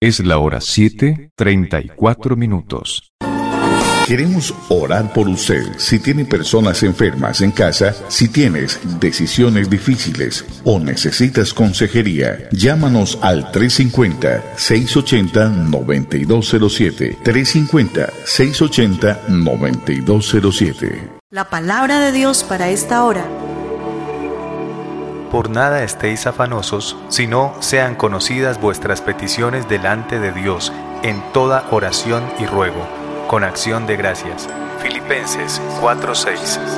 Es la hora 7:34. Queremos orar por usted. Si tiene personas enfermas en casa, si tienes decisiones difíciles o necesitas consejería, llámanos al 350-680-9207. 350-680-9207. La palabra de Dios para esta hora. Por nada estéis afanosos, sino sean conocidas vuestras peticiones delante de Dios en toda oración y ruego, con acción de gracias. Filipenses 4:6.